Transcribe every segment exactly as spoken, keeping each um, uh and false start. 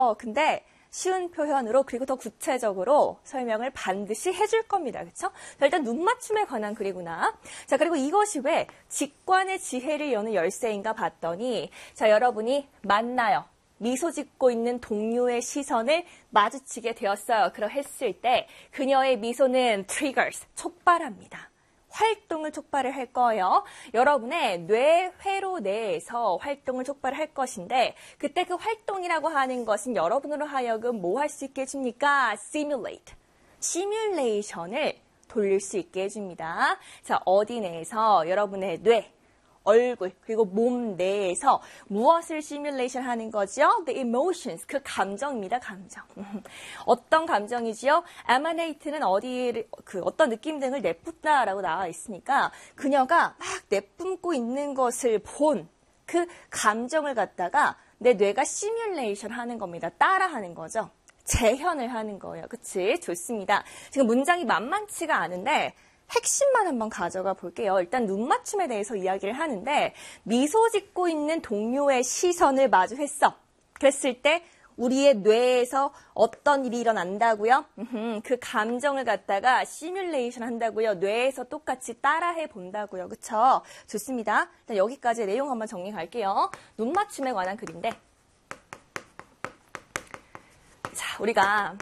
어, 근데 쉬운 표현으로 그리고 더 구체적으로 설명을 반드시 해줄 겁니다. 그렇죠? 자, 일단 눈 맞춤에 관한 글이구나. 자, 그리고 이것이 왜 직관의 지혜를 여는 열쇠인가 봤더니 자, 여러분이 만나요. 미소 짓고 있는 동료의 시선을 마주치게 되었어요. 그러했을 때 그녀의 미소는 triggers, 촉발합니다. 활동을 촉발을 할 거예요. 여러분의 뇌 회로 내에서 활동을 촉발을 할 것인데 그때 그 활동이라고 하는 것은 여러분으로 하여금 뭐 할 수 있게 해줍니까? simulate, 시뮬레이션을 돌릴 수 있게 해줍니다. 자, 어디 내에서 여러분의 뇌, 얼굴, 그리고 몸 내에서 무엇을 시뮬레이션 하는 거죠? The emotions, 그 감정입니다, 감정. 어떤 감정이지요? emanate는 어디, 그 어떤 느낌 등을 내뿜다라고 나와 있으니까 그녀가 막 내뿜고 있는 것을 본 그 감정을 갖다가 내 뇌가 시뮬레이션 하는 겁니다. 따라하는 거죠. 재현을 하는 거예요. 그치? 좋습니다. 지금 문장이 만만치가 않은데 핵심만 한번 가져가 볼게요. 일단 눈 맞춤에 대해서 이야기를 하는데 미소 짓고 있는 동료의 시선을 마주했어. 그랬을 때 우리의 뇌에서 어떤 일이 일어난다고요? 그 감정을 갖다가 시뮬레이션 한다고요. 뇌에서 똑같이 따라해 본다고요. 그쵸? 좋습니다. 일단 여기까지 내용 한번 정리 갈게요. 눈 맞춤에 관한 글인데 자, 우리가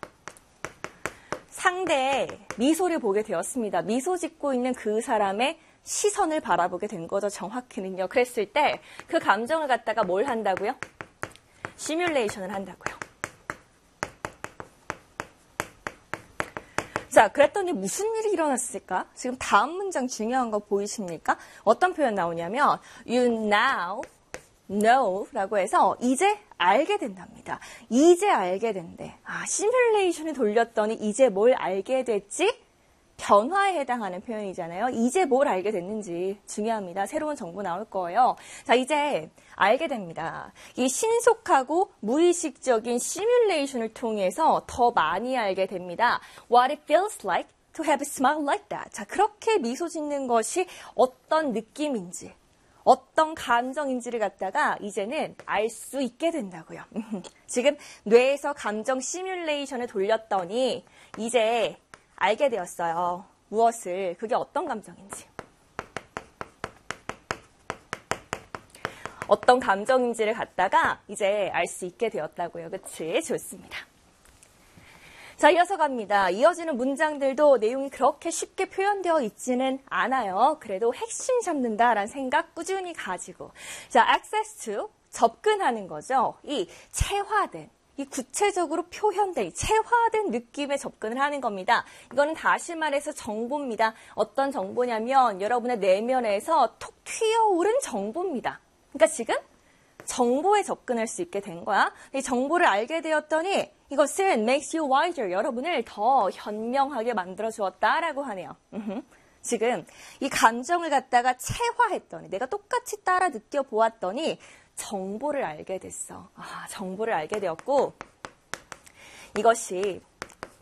상대의 미소를 보게 되었습니다. 미소 짓고 있는 그 사람의 시선을 바라보게 된 거죠. 정확히는요. 그랬을 때 그 감정을 갖다가 뭘 한다고요? 시뮬레이션을 한다고요. 자, 그랬더니 무슨 일이 일어났을까? 지금 다음 문장 중요한 거 보이십니까? 어떤 표현 나오냐면 You now know라고 해서 이제 알게 된답니다. 이제 알게 된대. 아, 시뮬레이션을 돌렸더니 이제 뭘 알게 됐지? 변화에 해당하는 표현이잖아요. 이제 뭘 알게 됐는지 중요합니다. 새로운 정보 나올 거예요. 자, 이제 알게 됩니다. 이 신속하고 무의식적인 시뮬레이션을 통해서 더 많이 알게 됩니다. What it feels like to have a smile like that. 자, 그렇게 미소 짓는 것이 어떤 느낌인지 어떤 감정인지를 갖다가 이제는 알 수 있게 된다고요. 지금 뇌에서 감정 시뮬레이션을 돌렸더니 이제 알게 되었어요. 무엇을, 그게 어떤 감정인지. 어떤 감정인지를 갖다가 이제 알 수 있게 되었다고요. 그치? 좋습니다. 자, 이어서 갑니다. 이어지는 문장들도 내용이 그렇게 쉽게 표현되어 있지는 않아요. 그래도 핵심 잡는다라는 생각 꾸준히 가지고. 자, access to, 접근하는 거죠. 이 체화된, 이 구체적으로 표현된, 이 체화된 느낌에 접근을 하는 겁니다. 이거는 다시 말해서 정보입니다. 어떤 정보냐면 여러분의 내면에서 톡 튀어오른 정보입니다. 그러니까 지금 정보에 접근할 수 있게 된 거야. 이 정보를 알게 되었더니 이것은 makes you wiser, 여러분을 더 현명하게 만들어 주었다라고 하네요. 지금 이 감정을 갖다가 체화했더니 내가 똑같이 따라 느껴보았더니 정보를 알게 됐어. 아, 정보를 알게 되었고 이것이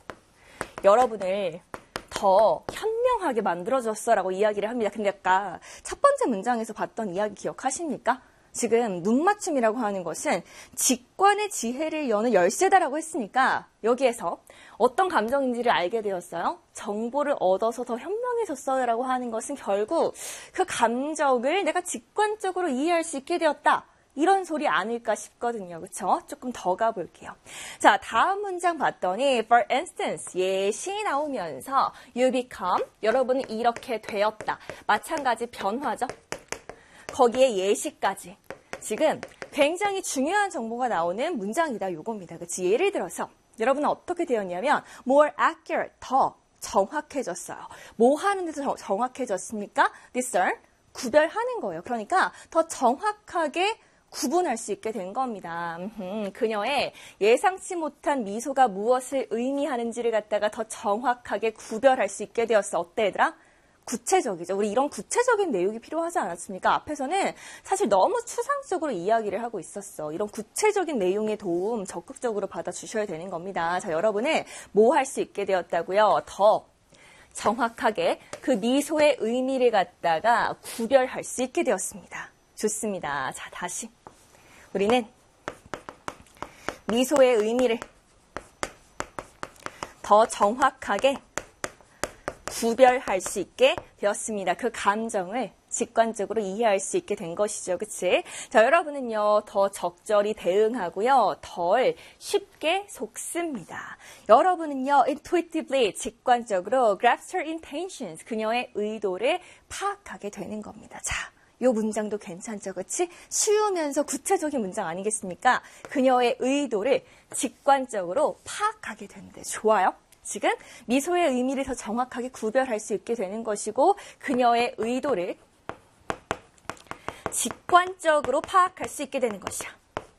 여러분을 더 현명하게 만들어줬어라고 이야기를 합니다. 근데 아까 첫 번째 문장에서 봤던 이야기 기억하십니까? 지금 눈 맞춤이라고 하는 것은 직관의 지혜를 여는 열쇠다라고 했으니까 여기에서 어떤 감정인지를 알게 되었어요. 정보를 얻어서 더 현명해졌어요라고 하는 것은 결국 그 감정을 내가 직관적으로 이해할 수 있게 되었다. 이런 소리 아닐까 싶거든요. 그렇죠? 조금 더 가볼게요. 자, 다음 문장 봤더니 for instance, 예시 나오면서 you become, 여러분은 이렇게 되었다. 마찬가지 변화죠. 거기에 예시까지. 지금 굉장히 중요한 정보가 나오는 문장이다. 요겁니다. 그치? 예를 들어서 여러분은 어떻게 되었냐면 more accurate, 더 정확해졌어요. 뭐 하는 데서 정확해졌습니까? discern, 구별하는 거예요. 그러니까 더 정확하게 구분할 수 있게 된 겁니다. 음, 그녀의 예상치 못한 미소가 무엇을 의미하는지를 갖다가 더 정확하게 구별할 수 있게 되었어. 어때 얘들아? 구체적이죠. 우리 이런 구체적인 내용이 필요하지 않았습니까? 앞에서는 사실 너무 추상적으로 이야기를 하고 있었어. 이런 구체적인 내용의 도움 적극적으로 받아주셔야 되는 겁니다. 자, 여러분은 뭐 할 수 있게 되었다고요? 더 정확하게 그 미소의 의미를 갖다가 구별할 수 있게 되었습니다. 좋습니다. 자, 다시. 우리는 미소의 의미를 더 정확하게 구별할 수 있게 되었습니다. 그 감정을 직관적으로 이해할 수 있게 된 것이죠. 그치? 자, 여러분은요, 더 적절히 대응하고요, 덜 쉽게 속습니다. 여러분은요, intuitively, 직관적으로 grasp her intentions, 그녀의 의도를 파악하게 되는 겁니다. 자, 요 문장도 괜찮죠, 그치? 쉬우면서 구체적인 문장 아니겠습니까? 그녀의 의도를 직관적으로 파악하게 되는데 좋아요? 지금 미소의 의미를 더 정확하게 구별할 수 있게 되는 것이고 그녀의 의도를 직관적으로 파악할 수 있게 되는 것이야.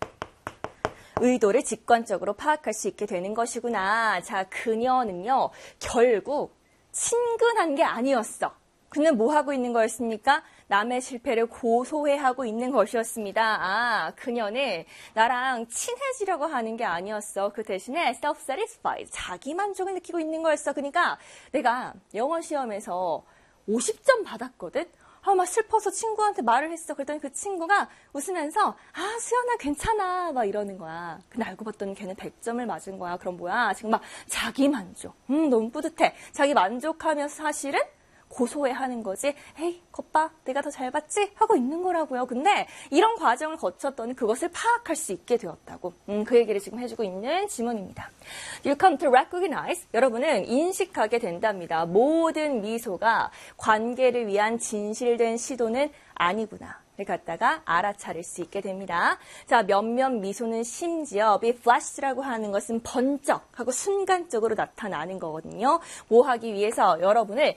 의도를 직관적으로 파악할 수 있게 되는 것이구나. 자, 그녀는요, 결국 친근한 게 아니었어. 그는 뭐 하고 있는 거였습니까? 남의 실패를 고소해하고 있는 것이었습니다. 아, 그녀는 나랑 친해지려고 하는 게 아니었어. 그 대신에 self-satisfied, 자기 만족을 느끼고 있는 거였어. 그러니까 내가 영어 시험에서 오십 점 받았거든? 아, 막 슬퍼서 친구한테 말을 했어. 그랬더니 그 친구가 웃으면서 아, 수연아 괜찮아 막 이러는 거야. 근데 알고 봤더니 걔는 백 점을 맞은 거야. 그럼 뭐야? 지금 막 자기 만족. 음, 너무 뿌듯해. 자기 만족하면서 사실은 고소해하는 거지. 에이, 겉봐, 내가 더 잘 봤지? 하고 있는 거라고요. 근데 이런 과정을 거쳤더니 그것을 파악할 수 있게 되었다고. 음, 그 얘기를 지금 해주고 있는 지문입니다. You come to recognize. 여러분은 인식하게 된답니다. 모든 미소가 관계를 위한 진실된 시도는 아니구나. 를 갖다가 알아차릴 수 있게 됩니다. 자, 몇몇 미소는 심지어 be flash라고 하는 것은 번쩍하고 순간적으로 나타나는 거거든요. 뭐 하기 위해서? 여러분을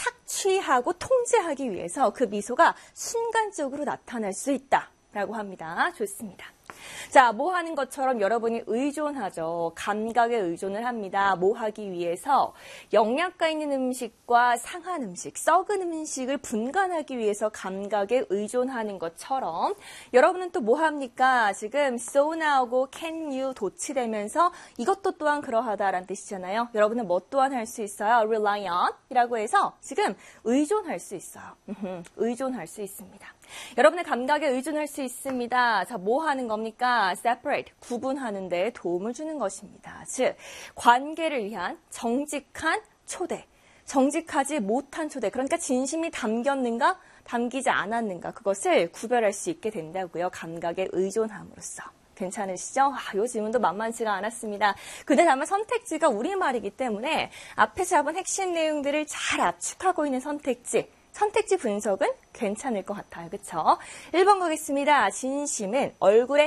착취하고 통제하기 위해서 그 미소가 순간적으로 나타날 수 있다라고 합니다. 좋습니다. 자, 뭐 하는 것처럼 여러분이 의존하죠. 감각에 의존을 합니다. 뭐 하기 위해서? 영양가 있는 음식과 상한 음식, 썩은 음식을 분간하기 위해서 감각에 의존하는 것처럼 여러분은 또 뭐 합니까? 지금 so now하고 can you 도치되면서 이것도 또한 그러하다라는 뜻이잖아요. 여러분은 뭐 또한 할 수 있어요? rely on 이라고 해서 지금 의존할 수 있어요. 의존할 수 있습니다. 여러분의 감각에 의존할 수 있습니다. 자, 뭐 하는 겁니까? separate, 구분하는 데 도움을 주는 것입니다. 즉, 관계를 위한 정직한 초대, 정직하지 못한 초대, 그러니까 진심이 담겼는가, 담기지 않았는가, 그것을 구별할 수 있게 된다고요. 감각에 의존함으로써. 괜찮으시죠? 아, 요 질문도 만만치가 않았습니다. 근데 다만 선택지가 우리말이기 때문에 앞에 잡은 핵심 내용들을 잘 압축하고 있는 선택지, 선택지 분석은 괜찮을 것 같아요. 그쵸? 일 번 가겠습니다. 진심은 얼굴의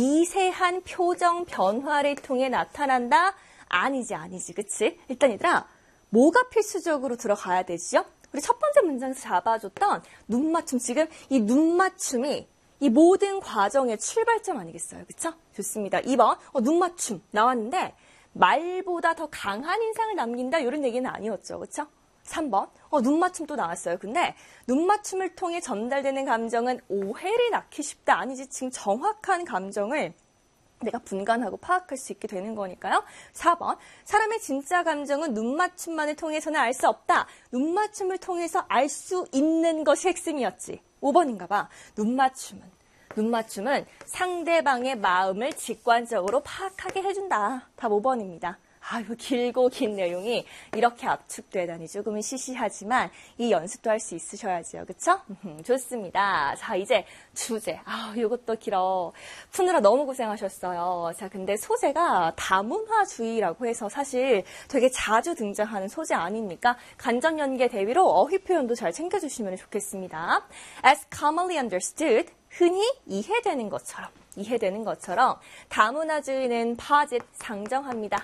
미세한 표정 변화를 통해 나타난다? 아니지, 아니지. 그치? 일단 얘들아, 뭐가 필수적으로 들어가야 되죠? 우리 첫 번째 문장에서 잡아줬던 눈맞춤. 지금 이 눈맞춤이 이 모든 과정의 출발점 아니겠어요? 그쵸? 좋습니다. 이 번, 어, 눈맞춤 나왔는데 말보다 더 강한 인상을 남긴다? 이런 얘기는 아니었죠. 그쵸? 삼 번, 어, 눈맞춤 또 나왔어요. 근데 눈맞춤을 통해 전달되는 감정은 오해를 낳기 쉽다. 아니지, 지금 정확한 감정을 내가 분간하고 파악할 수 있게 되는 거니까요. 사 번, 사람의 진짜 감정은 눈맞춤만을 통해서는 알 수 없다. 눈맞춤을 통해서 알 수 있는 것이 핵심이었지. 오 번인가 봐. 눈맞춤은, 눈맞춤은 상대방의 마음을 직관적으로 파악하게 해준다. 답 오 번입니다. 아유, 길고 긴 내용이 이렇게 압축되다니 조금은 시시하지만 이 연습도 할 수 있으셔야지요. 그쵸? 좋습니다. 자, 이제 주제. 아, 이것도 길어. 푸느라 너무 고생하셨어요. 자, 근데 소재가 다문화주의라고 해서 사실 되게 자주 등장하는 소재 아닙니까? 간접연계 대비로 어휘 표현도 잘 챙겨주시면 좋겠습니다. As commonly understood, 흔히 이해되는 것처럼, 이해되는 것처럼 다문화주의는 posit, 상정합니다.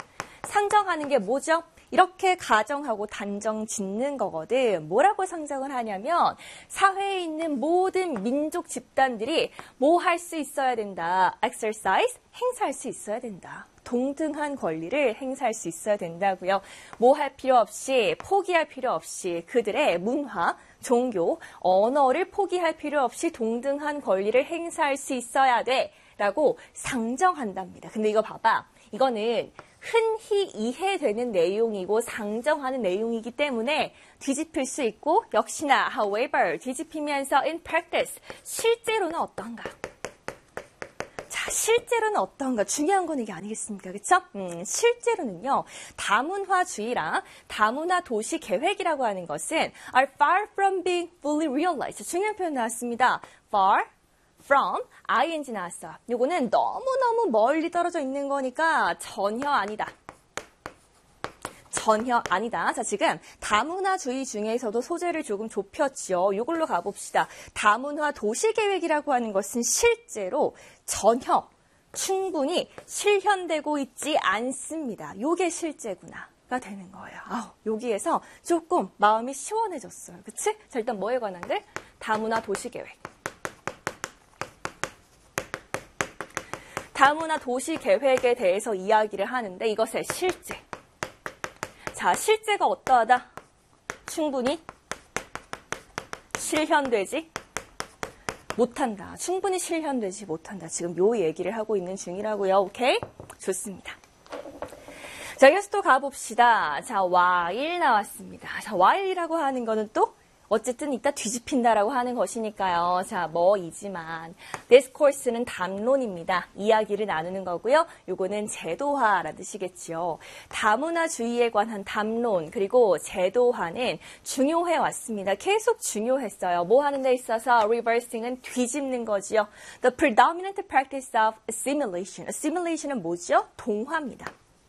상정하는 게 뭐죠? 이렇게 가정하고 단정 짓는 거거든. 뭐라고 상정을 하냐면 사회에 있는 모든 민족 집단들이 뭐 할 수 있어야 된다. exercise, 행사할 수 있어야 된다. 동등한 권리를 행사할 수 있어야 된다고요. 뭐 할 필요 없이, 포기할 필요 없이 그들의 문화, 종교, 언어를 포기할 필요 없이 동등한 권리를 행사할 수 있어야 돼. 라고 상정한답니다. 근데 이거 봐봐. 이거는 흔히 이해되는 내용이고 상정하는 내용이기 때문에 뒤집힐 수 있고 역시나 however 뒤집히면서 in practice 실제로는 어떤가? 자, 실제로는 어떤가? 중요한 건 이게 아니겠습니까? 그쵸? 음, 실제로는요, 다문화주의랑 다문화 도시 계획이라고 하는 것은 are far from being fully realized. 중요한 표현 나왔습니다. far from, ing 나왔어요. 요거는 너무너무 멀리 떨어져 있는 거니까 전혀 아니다. 전혀 아니다. 자, 지금 다문화주의 중에서도 소재를 조금 좁혔죠. 이걸로 가봅시다. 다문화 도시계획이라고 하는 것은 실제로 전혀 충분히 실현되고 있지 않습니다. 요게 실제구나가 되는 거예요. 아우, 여기에서 조금 마음이 시원해졌어요. 그치? 자, 일단 뭐에 관한 글? 다문화 도시계획. 다문화 도시계획에 대해서 이야기를 하는데 이것의 실제. 자, 실제가 어떠하다? 충분히 실현되지 못한다. 충분히 실현되지 못한다. 지금 요 얘기를 하고 있는 중이라고요. 오케이? 좋습니다. 자, 여기서 또 가봅시다. 자, while 나왔습니다. 자, while이라고 하는 거는 또 어쨌든 이따 뒤집힌다라고 하는 것이니까요. 자, 뭐이지만 discourse는 담론입니다. 이야기를 나누는 거고요. 요거는 제도화라는 뜻이겠죠. 다문화주의에 관한 담론 그리고 제도화는 중요해 왔습니다. 계속 중요했어요. 뭐 하는 데 있어서 reversing은 뒤집는 거지요. The predominant practice of assimilation. assimilation은 뭐죠? 동화입니다.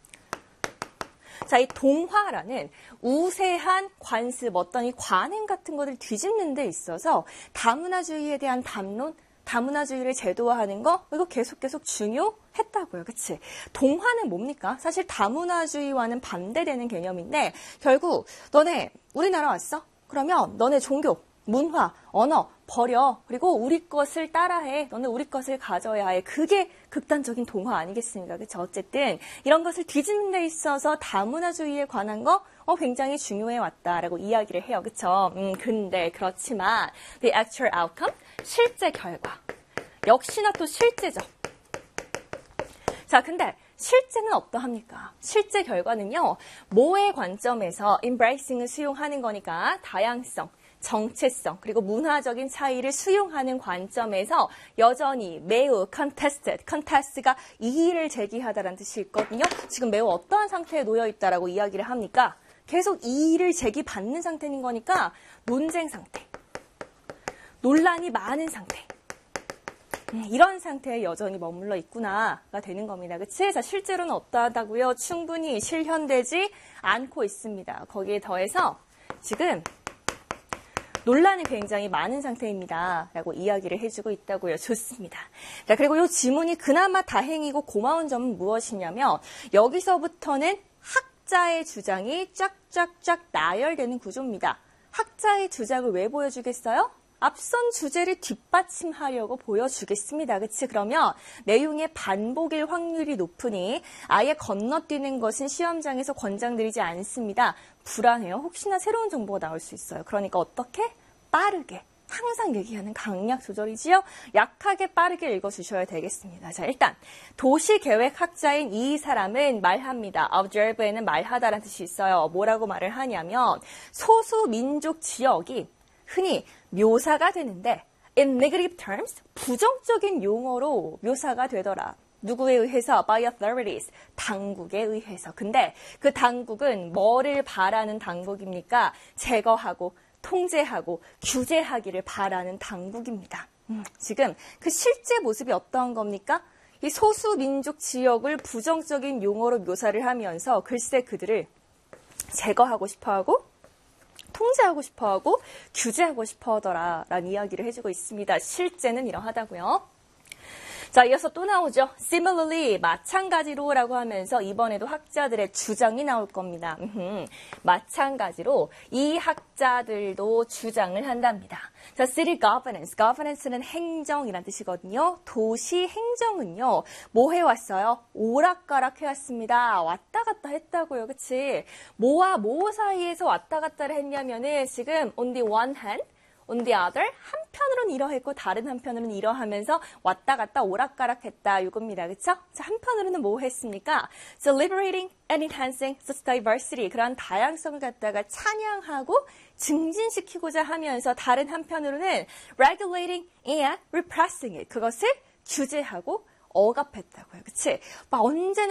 자, 이 동화라는 우세한 관습, 어떤 이 관행 같은 것을 뒤집는 데 있어서 다문화주의에 대한 담론, 다문화주의를 제도화하는 거, 이거 계속 계속 중요했다고요. 그치? 동화는 뭡니까? 사실 다문화주의와는 반대되는 개념인데, 결국 너네 우리나라 왔어? 그러면 너네 종교, 문화, 언어 버려. 그리고 우리 것을 따라해. 너는 우리 것을 가져야 해. 그게 극단적인 동화 아니겠습니까? 그렇죠? 어쨌든 이런 것을 뒤집는 데 있어서 다문화주의에 관한 거 어, 굉장히 중요해 왔다라고 이야기를 해요. 그렇죠? 음, 근데 그렇지만 the actual outcome, 실제 결과. 역시나 또 실제죠. 자, 근데 실제는 어떠합니까? 실제 결과는요. 뭐의 관점에서 embracing을 수용하는 거니까 다양성, 정체성 그리고 문화적인 차이를 수용하는 관점에서 여전히 매우 contested, contest가 이의를 제기하다라는 뜻이 있거든요. 지금 매우 어떠한 상태에 놓여 있다라고 이야기를 합니까? 계속 이의를 제기받는 상태인 거니까 논쟁 상태, 논란이 많은 상태. 이런 상태에 여전히 머물러 있구나가 되는 겁니다. 그치? 자, 실제로는 어떠하다고요? 충분히 실현되지 않고 있습니다. 거기에 더해서 지금 논란이 굉장히 많은 상태입니다. 라고 이야기를 해주고 있다고요. 좋습니다. 자, 그리고 이 지문이 그나마 다행이고 고마운 점은 무엇이냐면 여기서부터는 학자의 주장이 쫙쫙쫙 나열되는 구조입니다. 학자의 주장을 왜 보여주겠어요? 앞선 주제를 뒷받침하려고 보여주겠습니다. 그치? 그러면 내용의 반복일 확률이 높으니 아예 건너뛰는 것은 시험장에서 권장드리지 않습니다. 불안해요. 혹시나 새로운 정보가 나올 수 있어요. 그러니까 어떻게? 빠르게. 항상 얘기하는 강약 조절이지요. 약하게 빠르게 읽어주셔야 되겠습니다. 자, 일단 도시계획학자인 이 사람은 말합니다. observe에는 말하다라는 뜻이 있어요. 뭐라고 말을 하냐면 소수민족 지역이 흔히 묘사가 되는데 in negative terms, 부정적인 용어로 묘사가 되더라. 누구에 의해서? by authorities, 당국에 의해서. 근데 그 당국은 뭐를 바라는 당국입니까? 제거하고 통제하고 규제하기를 바라는 당국입니다. 음, 지금 그 실제 모습이 어떤 겁니까? 이 소수민족 지역을 부정적인 용어로 묘사를 하면서 글쎄 그들을 제거하고 싶어하고 통제하고 싶어하고 규제하고 싶어하더라라는 이야기를 해주고 있습니다. 실제는 이러하다고요. 자, 이어서 또 나오죠. Similarly, 마찬가지로라고 하면서 이번에도 학자들의 주장이 나올 겁니다. 음흠, 마찬가지로 이 학자들도 주장을 한답니다. 자, City Governance. Governance는 행정이란 뜻이거든요. 도시 행정은요. 뭐 해왔어요? 오락가락 해왔습니다. 왔다 갔다 했다고요. 그치? 뭐와 뭐 사이에서 왔다 갔다를 했냐면은 지금 on the one hand, on the other, 한편으로는 이러했고 다른 한편으로는 이러하면서 왔다 갔다 오락가락했다 이겁니다. 그렇죠? 자, 한편으로는 뭐 했습니까? Celebrating and enhancing such diversity. 그런 다양성을 갖다가 찬양하고 증진시키고자 하면서 다른 한편으로는 regulating and repressing it. 그것을 규제하고 억압했다고요. 그치? 막 언제는